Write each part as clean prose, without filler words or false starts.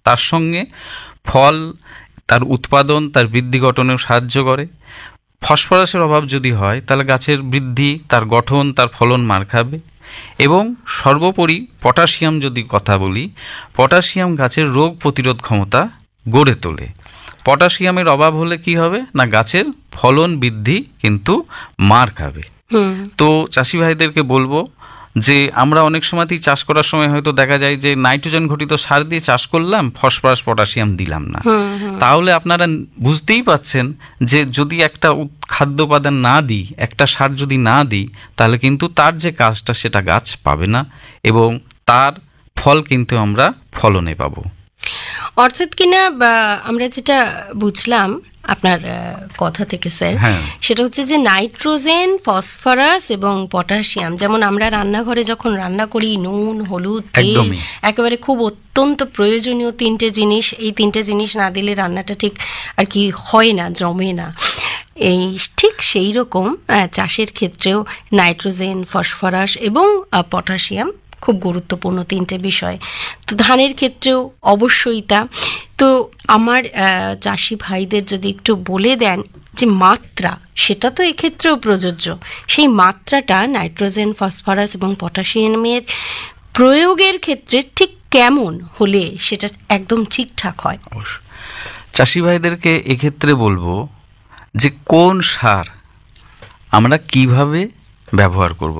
তার সঙ্গে ফল, তার উৎপাদন, তার বৃদ্ধি গঠনেও সাহায্য করে। ফসফরাসের অভাব যদি হয় তাহলে গাছের বৃদ্ধি, তার গঠন, তার ফলন মার খাবে। এবং সর্বোপরি পটাশিয়াম যদি কথা বলি, পটাশিয়াম গাছের রোগ প্রতিরোধ ক্ষমতা গড়ে তোলে। পটাশিয়ামের অভাব হলে কি হবে না, গাছের ফলন বৃদ্ধি কিন্তু মার খাবে। তো চাষি ভাইদেরকে বলবো যে আমরা অনেক সময়তেই চাষ করার সময় হয়তো দেখা যায় যে নাইট্রোজেন ঘটিত সার দিয়ে চাষ করলাম, ফসফরাস পটাশিয়াম দিলাম না। তাহলে আপনারা বুঝতেই পাচ্ছেন যে যদি একটা খাদ্য উপাদান না দিই, একটা সার যদি না দিই, তাহলে কিন্তু তার যে কাজটা সেটা গাছ পাবে না এবং তার ফল কিন্তু আমরা ফলনে পাবো। অর্থাৎ কিনা আমরা যেটা বুঝলাম আপনার কথা থেকে স্যার, সেটা হচ্ছে যে নাইট্রোজেন, ফসফরাস এবং পটাশিয়াম, যেমন আমরা রান্নাঘরে যখন রান্না করি নুন, হলুদ, তেল, একেবারে খুব অত্যন্ত প্রয়োজনীয় তিনটে জিনিস, এই তিনটে জিনিস না দিলে রান্নাটা ঠিক আর কি হয় না, জমে না। এই ঠিক সেই রকম চাষের ক্ষেত্রেও নাইট্রোজেন, ফসফরাস এবং পটাশিয়াম খুব গুরুত্বপূর্ণ তিনটে বিষয়। তো ধানের ক্ষেত্রেও অবশ্যই তা। তো আমার চাষি ভাইদের যদি একটু বলে দেন যে মাত্রা, সেটা তো এক্ষেত্রেও প্রযোজ্য, সেই মাত্রাটা নাইট্রোজেন, ফসফরাস এবং পটাশিয়ামের প্রয়োগের ক্ষেত্রে ঠিক কেমন হলে সেটা একদম ঠিকঠাক হয়? চাষি ভাইদেরকে এক্ষেত্রে বলবো যে কোন সার আমরা কিভাবে ব্যবহার করব।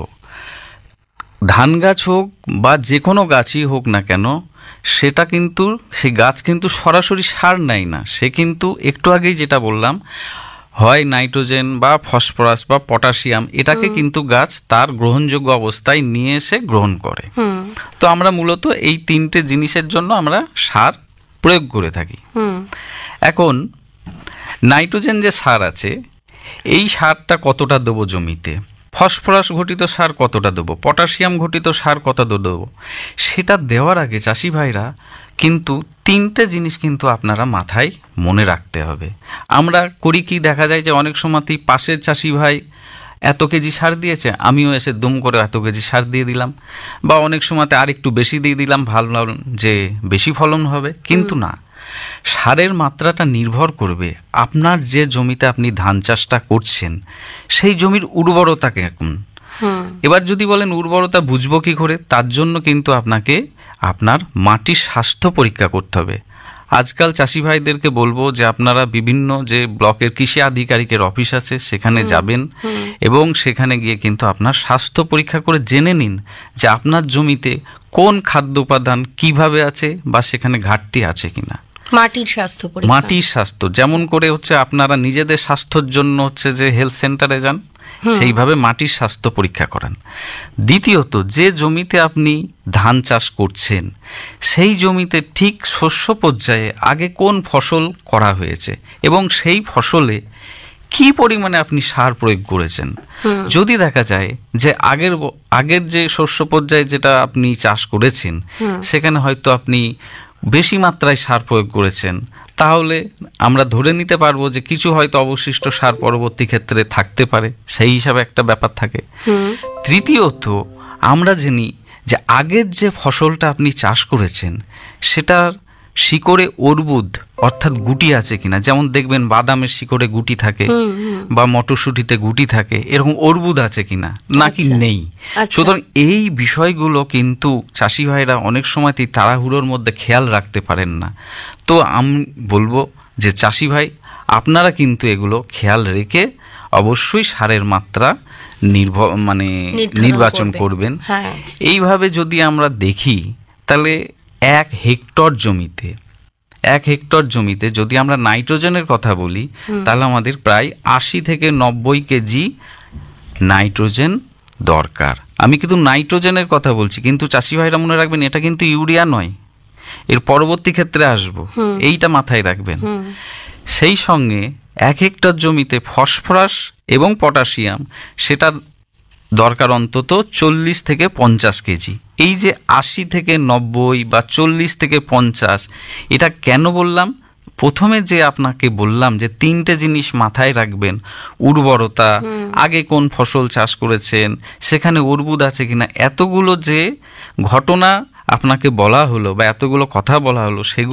ধান গাছ হোক বা যে কোনো গাছই হোক না কেন, সেটা কিন্তু সেই গাছ কিন্তু সরাসরি সার নেয় না, সে কিন্তু একটু আগেই যেটা বললাম, হয় নাইট্রোজেন বা ফসফরাস বা পটাশিয়াম, এটাকে কিন্তু গাছ তার গ্রহণযোগ্য অবস্থায় নিয়ে এসে গ্রহণ করে। তো আমরা মূলত এই তিনটে জিনিসের জন্য আমরা সার প্রয়োগ করে থাকি। এখন নাইট্রোজেন যে সার আছে, এই সারটা কতটা দেবো জমিতে, ফসফরাস ঘটিত সার কতটা দেবো, পটাশিয়াম ঘটিত সার কতটা দেবো, সেটা দেওয়ার আগে চাষি ভাইরা কিন্তু তিনটে জিনিস কিন্তু আপনারা মাথায় মনে রাখতে হবে। আমরা করি কি, দেখা যায় যে অনেক সময়তেই পাশের চাষি ভাই এত কেজি সার দিয়েছে, আমিও এসে দুম করে এত কেজি সার দিয়ে দিলাম, বা অনেক সময়তে আর একটু বেশি দিয়ে দিলাম, ভালো যে বেশি ফলন হবে। কিন্তু না, সারের মাত্রাটা নির্ভর করবে আপনার যে জমিতে আপনি ধান চাষটা করছেন সেই জমির উর্বরতা কেমন। এবার যদি বলেন উর্বরতা বুঝবো কি করে, তার জন্য কিন্তু আপনাকে আপনার মাটির স্বাস্থ্য পরীক্ষা করতে হবে। আজকাল চাষি ভাইদেরকে বলবো যে আপনারা বিভিন্ন যে ব্লকের কৃষি আধিকারিকের অফিস আছে সেখানে যাবেন এবং সেখানে গিয়ে কিন্তু আপনার স্বাস্থ্য পরীক্ষা করে জেনে নিন যে আপনার জমিতে কোন খাদ্য উপাদান কিভাবে আছে বা সেখানে ঘাটতি আছে কিনা। মাটির স্বাস্থ্য যেমন করে হচ্ছে আপনারা নিজেদের স্বাস্থ্যের জন্য হচ্ছে যে হেলথ সেন্টারে যান, সেইভাবে মাটির স্বাস্থ্য পরীক্ষা করান। দ্বিতীয়ত, যে জমিতে আপনি ধান চাষ করছেন সেই জমিতে ঠিক শস্য পর্যায়ে আগে কোন ফসল করা হয়েছে এবং সেই ফসলে কি পরিমাণে আপনি সার প্রয়োগ করেছেন। যদি দেখা যায় যে আগের যে শস্য পর্যায়ে যেটা আপনি চাষ করেছেন সেখানে হয়তো আপনি বেশি মাত্রায় সার প্রয়োগ করেছেন, তাহলে আমরা ধরে নিতে পারবো যে কিছু হয়তো অবশিষ্ট সার পরবর্তী ক্ষেত্রে থাকতে পারে, সেই হিসাবে একটা ব্যাপার থাকে। তৃতীয়ত, আমরা জানি যে আগের যে ফসলটা আপনি চাষ করেছেন সেটার শিকড়ে অর্বুদ অর্থাৎ গুটি আছে কিনা। যেমন দেখবেন বাদামের শিকড়ে গুটি থাকে বা মটরশুঁটিতে গুটি থাকে, এরকম অর্বুদ আছে কিনা নাকি নেই। সুতরাং এই বিষয়গুলো কিন্তু চাষি ভাইরা অনেক সময়তেই তাড়াহুড়োর মধ্যে খেয়াল রাখতে পারেন না। তো আমি বলবো যে চাষি ভাই আপনারা কিন্তু এগুলো খেয়াল রেখে অবশ্যই সারের মাত্রা নির্বাচন করবেন। এইভাবে যদি আমরা দেখি তাহলে 1 হেক্টর জমিতে যদি আমরা নাইট্রোজেনের কথা বলি তাহলে আমাদের প্রায় 80 থেকে 90 কেজি নাইট্রোজেন দরকার। আমি কিন্তু নাইট্রোজেনের কথা বলছি, কিন্তু চাষি ভাইরা মনে রাখবেন এটা কিন্তু ইউরিয়া নয়, এর পরবর্তী ক্ষেত্রে আসবো, এইটা মাথায় রাখবেন। সেই সঙ্গে 1 হেক্টর জমিতে ফসফরাস এবং পটাশিয়াম সেটা দরকার অন্তত 40 থেকে 50 কেজি। এই যে 80 থেকে 90 বা 40 থেকে 50, এটা কেন বললাম? প্রথমে যে আপনাকে বললাম যে তিনটে জিনিস মাথায় রাখবেন, উর্বরতা, আগে কোন ফসল চাষ করেছেন, সেখানে অর্বুদ আছে কিনা, এতগুলো যে ঘটনা আপনাকে বলা হলো বা এতগুলো কথা বলা হলো সেগুলো